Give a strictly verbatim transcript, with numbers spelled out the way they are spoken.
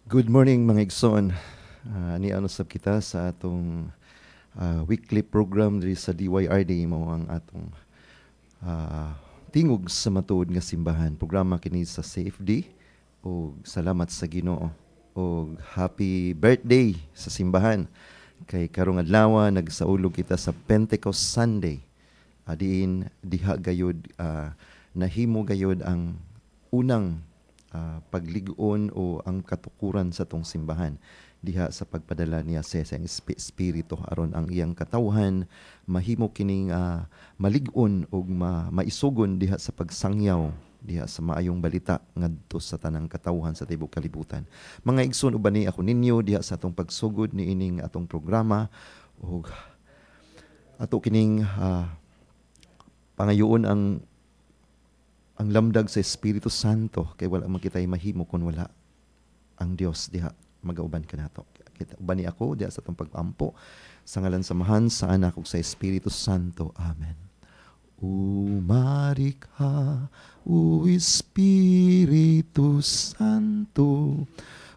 Good morning mga igsoon. Uh, ni ano sab kita sa atong uh, weekly program diri sa D Y R D mao ang atong uh, tingog sa matuod nga simbahan. Programa kini sa C F D o salamat sa Ginoo o happy birthday sa simbahan. Kay karong adlaw nagsaulog kita sa Pentecost Sunday. Adiin diha gayud uh, nahimo gayud ang unang uh, paglig-on o ang katukuran sa tong simbahan diha sa pagpadala niya sa isang espiritu aron ang iyang katawhan mahimo kining uh, malig-on o ma, maisugon diha sa pagsangyaw diha sa maayong balita ngadto sa tanang katawhan sa tibuok kalibutan. Mga igsoon uban ni ako ninyo diha sa atong pagsugod ni ining atong programa o ato kining uh, pangayoon ang ang lamdag sa Espiritu Santo kay wala man kitay mahimo kung wala ang Dios diha magauban kanato. Kita uban ni ako diha sa atong pag-ampo sa ngalan samahan sa anak ug sa Espiritu Santo. Amen. Umari ka, O Espiritu Santo,